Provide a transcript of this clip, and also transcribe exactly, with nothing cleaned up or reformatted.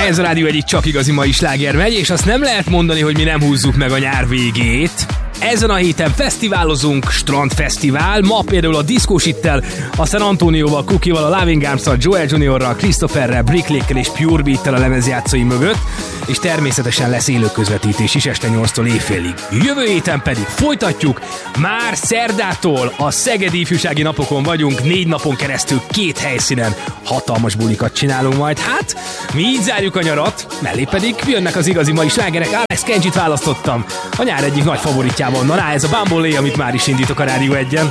Ez a Rádió egyik csak igazi mai sláger megy, és azt nem lehet mondani, hogy mi nem húzzuk meg a nyár végét. Ezen a héten fesztiválozunk, strandfesztivál, ma például a Diszkósittel, a San Antonióval, Kukival, a Loving Arms-szal, Joel Juniorral, Christopherrel, Bricklake-kel és Pure Beat-tel a lemezjátszói mögött, és természetesen lesz élő közvetítés is este nyolctól éjfélig. Jövő héten pedig folytatjuk, már szerdától a Szegedi Ifjúsági Napokon vagyunk, négy napon keresztül két helyszínen hatalmas bulikat csinálunk majd. Hát, mi így zárjuk a nyarat, mellé pedig jönnek az igazi mai slágerek. Alex Kenjit választottam, a nyár egyik nagy favoritjával. Na rá, ez a Bambolé, amit már is indítok a Rádió egyen.